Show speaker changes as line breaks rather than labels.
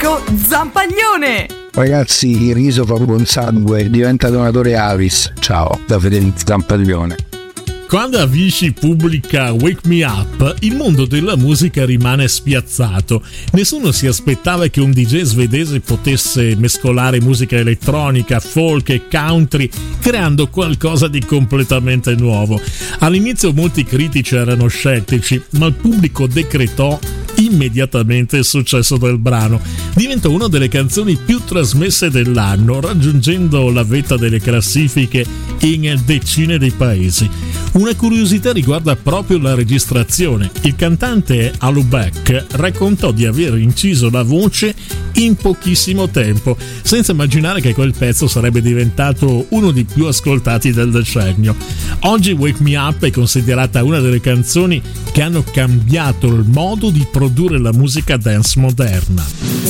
Marco Zampaglione.
Ragazzi, il riso fa buon sangue, diventa donatore Avis. Ciao, da Fedele Zampaglione.
Quando Avicii pubblica Wake Me Up, il mondo della musica rimane spiazzato. Nessuno si aspettava che un DJ svedese potesse mescolare musica elettronica, folk e country, creando qualcosa di completamente nuovo. All'inizio molti critici erano scettici, ma il pubblico decretò immediatamente il successo del brano. Diventò una delle canzoni più trasmesse dell'anno, raggiungendo la vetta delle classifiche in decine di paesi. Una curiosità riguarda proprio la registrazione. Il cantante Alu Beck raccontò di aver inciso la voce in pochissimo tempo, senza immaginare che quel pezzo sarebbe diventato uno dei più ascoltati del decennio. Oggi Wake Me Up è considerata una delle canzoni che hanno cambiato il modo di produrre la musica dance moderna.